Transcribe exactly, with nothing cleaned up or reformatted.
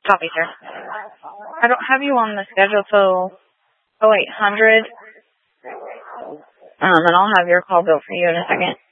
Copy, sir. I don't have you on the schedule till oh eight hundred. Um, and I'll have your call bill for you in a second.